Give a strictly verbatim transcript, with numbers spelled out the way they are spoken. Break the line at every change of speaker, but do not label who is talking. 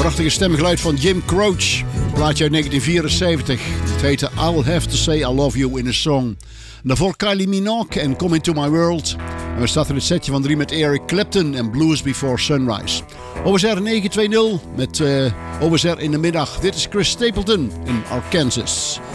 Prachtige stemgeluid van Jim Croce. Plaatje uit negentien vierenzeventig. Het heette I'll Have To Say I Love You in a Song. En daarvoor Kylie Minogue en Come Into My World. En we starten het setje van drie met Eric Clapton en Blues Before Sunrise. O S R negen twee nul met uh, O S R in de middag. Dit is Chris Stapleton in Arkansas.